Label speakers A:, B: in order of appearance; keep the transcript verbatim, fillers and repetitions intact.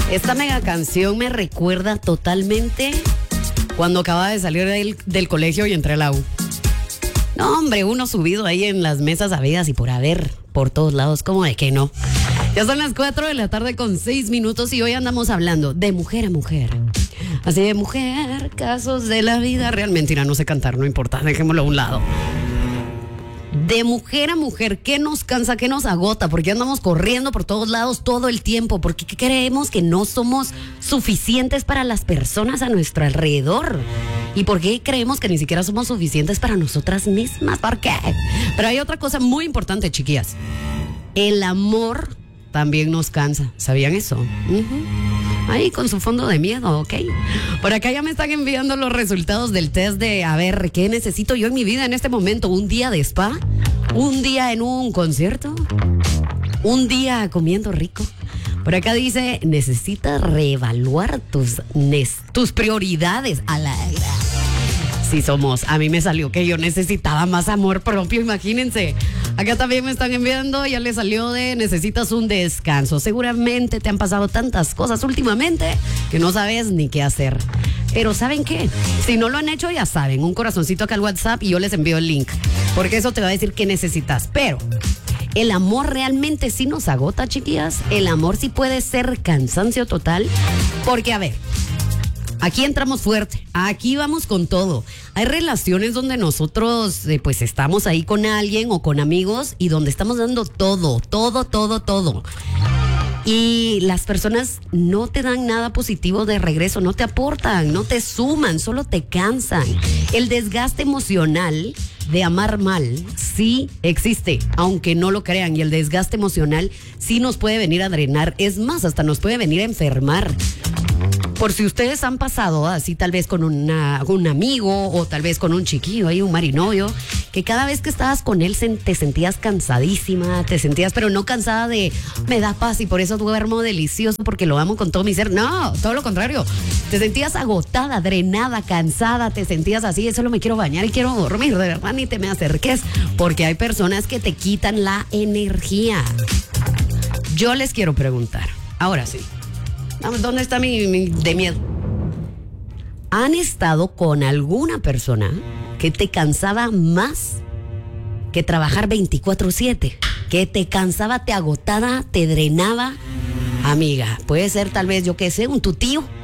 A: Esta mega canción me recuerda totalmente cuando acababa de salir del, del colegio y entré a la U. No, hombre, uno subido ahí en las mesas habidas y por haber, por todos lados, ¿cómo de que no? Ya son las cuatro de la tarde con seis minutos y hoy andamos hablando de mujer a mujer. Así de mujer, casos de la vida real. Mentira, no sé cantar, no importa, dejémoslo a un lado. De mujer a mujer, ¿qué nos cansa, qué nos agota? Porque andamos corriendo por todos lados todo el tiempo. Porque creemos que no somos suficientes para las personas a nuestro alrededor. ¿Y por qué creemos que ni siquiera somos suficientes para nosotras mismas? ¿Por qué? Pero hay otra cosa muy importante, chiquillas. El amor también nos cansa. ¿Sabían eso? Uh-huh. Ahí con su fondo de miedo, ¿ok? Por acá ya me están enviando los resultados del test de, a ver, ¿qué necesito yo en mi vida en este momento? ¿Un día de spa? ¿Un día en un concierto? ¿Un día comiendo rico? Por acá dice, necesitas reevaluar tus, tus prioridades a la... Sí somos, a mí me salió que yo necesitaba más amor propio, imagínense. Acá también me están enviando, ya le salió de necesitas un descanso. Seguramente te han pasado tantas cosas últimamente que no sabes ni qué hacer. Pero ¿saben qué? Si no lo han hecho, ya saben, un corazoncito acá al WhatsApp y yo les envío el link. Porque eso te va a decir qué necesitas. Pero el amor realmente sí nos agota, chiquillas. El amor sí puede ser cansancio total. Porque, a ver, aquí entramos fuerte, aquí vamos con todo. Hay relaciones donde nosotros eh, pues estamos ahí con alguien o con amigos y donde estamos dando todo, todo, todo, todo. Y las personas no te dan nada positivo de regreso, no te aportan, no te suman, solo te cansan. El desgaste emocional de amar mal sí existe, aunque no lo crean. Y el desgaste emocional sí nos puede venir a drenar, es más, hasta nos puede venir a enfermar. Por si ustedes han pasado así tal vez con una, un amigo o tal vez con un chiquillo ahí, un marinovio, que cada vez que estabas con él te sentías cansadísima, te sentías, pero no cansada de me da paz y por eso duermo delicioso porque lo amo con todo mi ser. No, todo lo contrario. Te sentías agotada, drenada, cansada, te sentías así, solo me quiero bañar y quiero dormir, de verdad ni te me acerques, porque hay personas que te quitan la energía. Yo les quiero preguntar, ahora sí. ¿Dónde está mi, mi de miedo? ¿Han estado con alguna persona que te cansaba más que trabajar veinticuatro siete? Que te cansaba, te agotaba, te drenaba. Amiga, puede ser tal vez, yo qué sé, un tu tío.